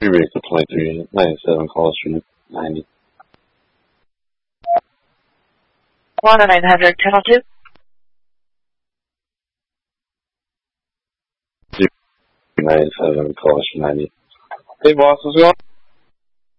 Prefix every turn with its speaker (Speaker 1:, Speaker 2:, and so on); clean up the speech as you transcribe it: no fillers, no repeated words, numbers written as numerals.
Speaker 1: Ready for 2397 Call Street 90.
Speaker 2: 1-900 Channel 2.
Speaker 1: 97 Call Street 90. Hey boss, what's going on?